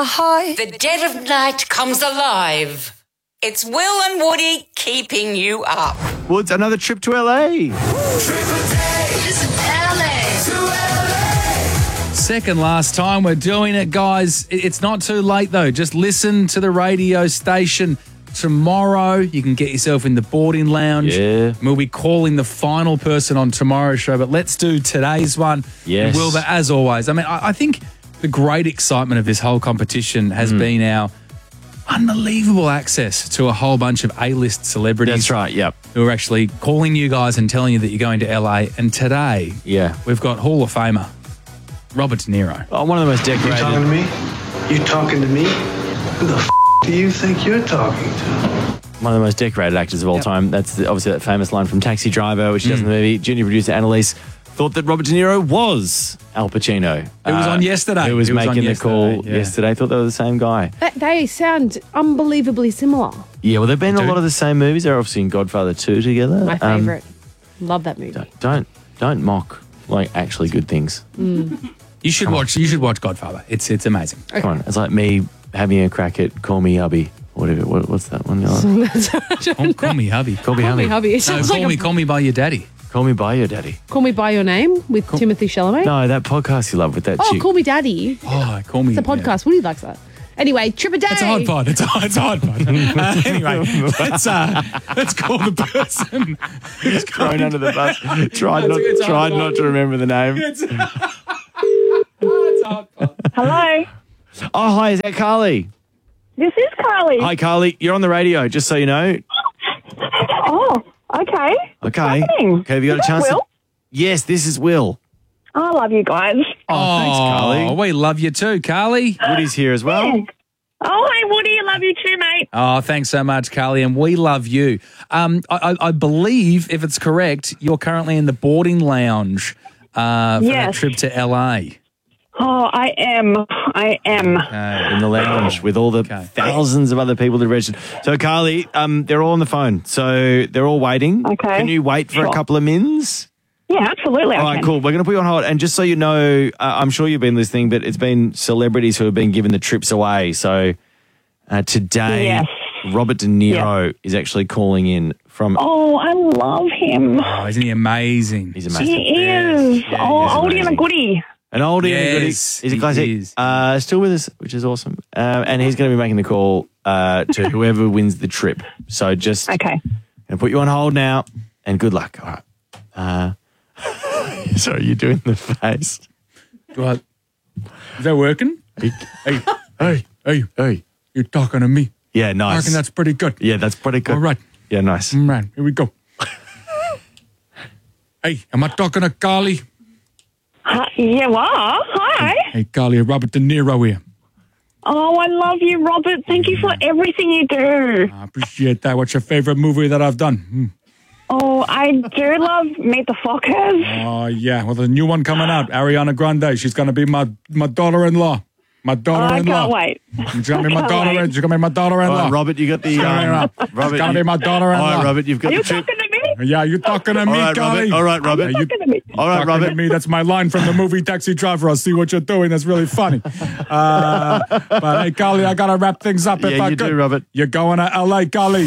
Hi. The dead of night comes alive. It's Will and Woody keeping you up. Well, it's another trip to LA. Second last time we're doing it, guys. It's not too late, though. Just listen to the radio station. Tomorrow, you can get yourself in the boarding lounge. Yeah. We'll be calling the final person on tomorrow's show, but let's do today's one. Yes. Wilbur, as always, I mean, I think the great excitement of this whole competition has been our unbelievable access to a whole bunch of A-list celebrities. That's right, yep. Who are actually calling you guys and telling you that you're going to LA. And today, we've got Hall of Famer Robert De Niro. Oh, one of the most decorated. You talking to me? You talking to me? Who the do you think you're talking to? One of the most decorated actors of all time. That's obviously that famous line from Taxi Driver, which he does in the movie. Junior producer Annalise thought that Robert De Niro was Al Pacino. Who was on yesterday. Who was making the call yesterday. Thought they were the same guy. They sound unbelievably similar. Yeah, well, they've been in a lot of the same movies. They're obviously in Godfather 2 together. My favourite. Love that movie. Don't mock actually good things. You should watch Godfather. It's amazing. Okay. Come on, it's like me having a crack at Call Me Hubby. Whatever. What's that one? Call me hubby. Call me hubby. It sounds Call me by your daddy. Call Me By Your Daddy. Call Me By Your Name with Timothy Chalamet. No, that podcast you love with that chick. Call Me Daddy. Oh, Call Me. It's a podcast. Woody likes that. Anyway, trip a day. It's a hard pod. It's a hard pod. Anyway, let's call the person who's Thrown under the bus. Tried not to remember the name. It's a hard pod. Hello. Oh, hi, is that Carly? This is Carly. Hi, Carly. You're on the radio, just so you know. Oh, okay. Okay. Okay, have you got a chance? Will? Yes, this is Will. I love you guys. Oh, thanks, Carly. We love you too, Carly. Woody's here as well. Yeah. Oh, hey, Woody. I love you too, mate. Oh, thanks so much, Carly, and we love you. I believe, if it's correct, you're currently in the boarding lounge for that trip to LA. Oh, I am. In the lounge with all the thousands of other people that registered. So, Carly, they're all on the phone. So they're all waiting. Okay. Can you wait for a couple of mins? Yeah, absolutely. All right, cool. We're going to put you on hold. And just so you know, I'm sure you've been listening, but it's been celebrities who have been given the trips away. So today, Robert De Niro is actually calling in from... Oh, I love him. Oh, isn't he amazing? He's amazing. He is. Yeah, oldie and a goodie. An oldie and a goodie. Yes, He's a classic. he is. Still with us, which is awesome. And he's going to be making the call to whoever wins the trip. So just... Okay. Going to put you on hold now, and good luck. All right. Sorry, you're doing the face. What? Is that working? Hey. You're talking to me. Yeah, nice. I reckon that's pretty good. Yeah, that's pretty good. All right. Yeah, nice. All right, here we go. Hey, am I talking to Carly? Yeah, what? Hi. Hey, Carly, Robert De Niro here. Oh, I love you, Robert. Thank you for everything you do. I appreciate that. What's your favorite movie that I've done? Oh, I do love Meet the Fockers. Oh, yeah. Well, the new one coming out, Ariana Grande. She's going to be my daughter-in-law. My daughter-in-law. I can't wait. She's going to be my daughter-in-law. She's going to be my daughter-in-law. All right, Robert, you got the... Robert, she's going to be my daughter-in-law. All right, Robert, you've got Are you the trip. talking to me? Yeah, you talking to me, Carly? All right, Robert. Are you talking to me? All right, Talking Robert. to me. That's my line from the movie Taxi Driver. I see what you're doing. That's really funny. But hey, Carly, I got to wrap things up if Yeah, I you could. do, Robert. You're going to L.A., Carly.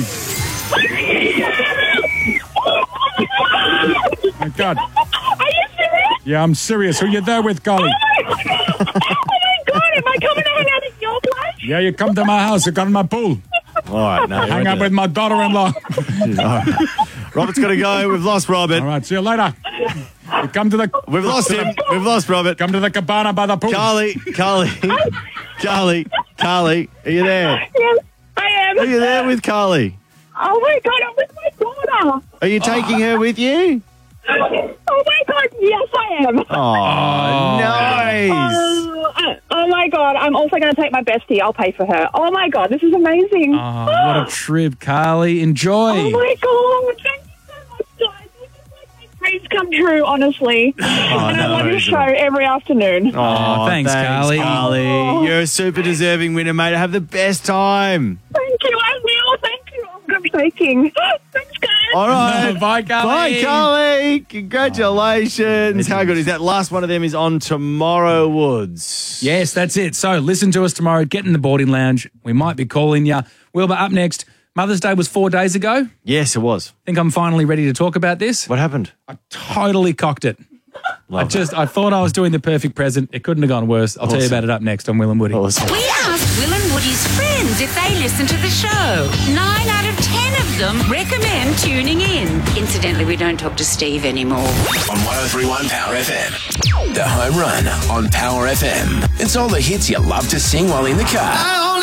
My God. Are you serious? Yeah, I'm serious. Who you there with, Carly? Oh my God, am I coming to hang out at your place? Yeah, you come to my house. You come to my pool. All right, no. Hang out with my daughter-in-law. All right. Robert's got to go. We've lost Robert. All right, see you later. You come to the... We've lost him. We've lost Robert. Come to the cabana by the pool. Carly. Are you there? Yes, I am. Are you there with Carly? Oh my God, I'm with my daughter. Are you taking her with you? Oh my God, yes I am. Oh, nice. Oh my God, I'm also going to take my bestie. I'll pay for her. Oh my God, this is amazing. Oh, what a trip, Carly. Enjoy. Oh my God, thank you so much, guys. This is like my dreams come true, honestly. And I love your show every afternoon. Oh, thanks, Carly. Carly. You're a super deserving winner, mate. Have the best time. Thank you, I will. Thank you. I'm shaking. Thanks, guys. All right. Bye, Carly. Bye, Carly. Congratulations. How good is that? Last one of them is on tomorrow, Woods. Yes, that's it. So listen to us tomorrow. Get in the boarding lounge. We might be calling you. Wilbur, up next. Mother's Day was 4 days ago. Yes, it was. Think I'm finally ready to talk about this. What happened? I totally cocked it. I thought I was doing the perfect present. It couldn't have gone worse. I'll tell you about it up next on Will and Woody. Awesome. We asked Will and Woody's friends if they listen to the show. 9 out of 10 of them recommend tuning in. Incidentally, we don't talk to Steve anymore. On 103.1 Power FM. The Home Run on Power FM. It's all the hits you love to sing while in the car.